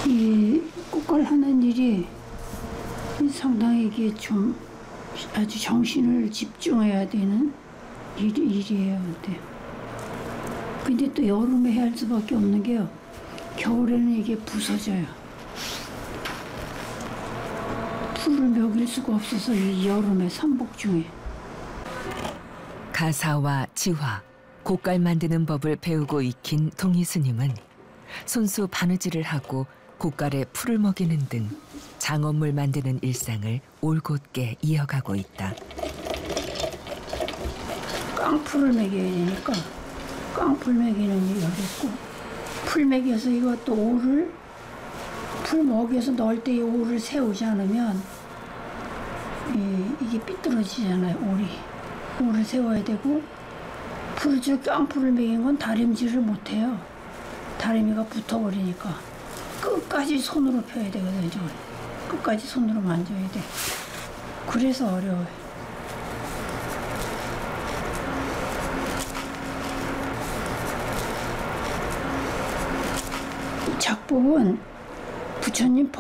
이 꽃갈 하는 일이 상당히 이게 좀 아주 정신을 집중해야 되는 일이에요. 근데 또 여름에 해야 할 수밖에 없는 게요. 겨울에는 이게 부서져요. 풀을 먹일 수가 없어서 이 여름에 삼복 중에. 가사와 지화, 곡갈 만드는 법을 배우고 익힌 동희 스님은 손수 바느질을 하고 곡갈에 풀을 먹이는 등 장엄물 만드는 일상을 올곧게 이어가고 있다. 깡풀을 먹여야 되니까 깡풀 먹이는 일이 어렵고, 풀 먹여서 이것도 오를 풀 먹여서 넣을 때 이 오를 세우지 않으면 이게 삐뚤어지잖아요. 오를 세워야 되고, 깡풀을 먹인 건 다림질을 못해요. 다리미가 붙어버리니까 끝까지 손으로 펴야 되거든요. 끝까지 손으로 만져야 돼. 그래서 어려워요. 작법은 부처님